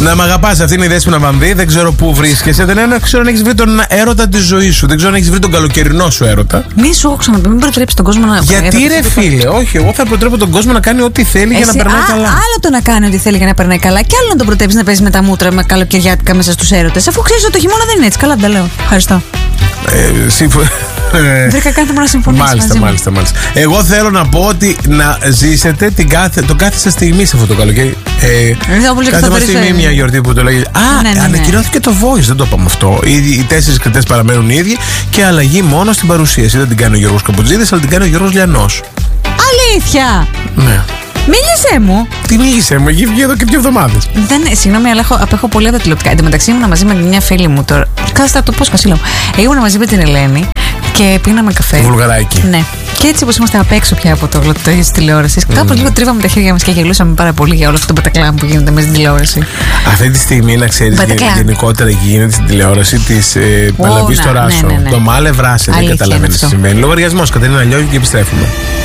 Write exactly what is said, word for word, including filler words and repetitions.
Να μ' αγαπάς, αυτή είναι η Δέσποινα Βαμβή. Δεν ξέρω πού βρίσκεσαι. Δεν ξέρω αν έχεις βρει τον έρωτα της ζωής σου. Δεν ξέρω αν έχεις βρει τον καλοκαιρινό σου έρωτα. Μη σου έχω ξαναπεί, μην προτρέψει τον κόσμο να. Γιατί ρε φίλε, όχι, εγώ θα προτρέπω τον κόσμο να κάνει ό,τι θέλει. Εσύ, για να περνάει α, καλά. Άλλο το να κάνει ό,τι θέλει για να περνάει καλά, και άλλο να τον προτρέψει να παίζει με τα μούτρα με καλοκαιριάτικα μέσα στους έρωτες. Αφού ξέρεις ότι το χειμώνα δεν είναι έτσι. Καλά, δεν τα λέω. Ευχαριστώ. Ε, σύμφω... Βρήκα κάτι που να συμφωνήσω. Μάλιστα, μάλιστα, μάλιστα. Εγώ θέλω να πω ότι να ζήσετε την κάθε, τον κάθε σας στιγμή σε αυτό το καλοκαίρι. Ε, κάθε μας στιγμή μια γιορτή που το λέγει. Α, ναι, ναι, ναι. Ανακοινώθηκε το Voice, δεν το είπαμε αυτό. Οι, οι τέσσερις κριτές παραμένουν οι ίδιοι και αλλαγή μόνο στην παρουσίαση. Δεν την κάνει ο Γιώργος Καπουτζίδης, αλλά την κάνει ο Γιώργος Λιανός. Αλήθεια! Ναι. Μίλησέ μου. Τι μίλησέ μου, έχει βγει εδώ και δύο εβδομάδες. Δεν, συγγνώμη, αλλά έχω, απέχω πολύ από τα τηλεοπτικά. Εν τω μεταξύ ήμουν μαζί με μια φίλη μου τώρα. Κάτσε το πώ κασίλα μου. Ήμουν μαζί με την Ελένη και πίναμε καφέ. Βουλγαράκι. Ναι. Και έτσι όπως είμαστε απ' έξω πια από το γλωτό τη τηλεόραση, mm. κάπως λίγο τρίβαμε τα χέρια μας και γελούσαμε πάρα πολύ για όλο αυτό το μπατακλάμ που γίνεται μέσα στην τηλεόραση. Αυτή τη στιγμή, να ξέρεις, γενικότερα γίνεται στην τηλεόραση τη ε, Παλαβή στο Ράσο. Το μάλε βράσε, δεν καταλαβαίνεις τι σημαίνει. Λογαριασμός, Κατερίνα Λιώργη, και επιστρέφουμε.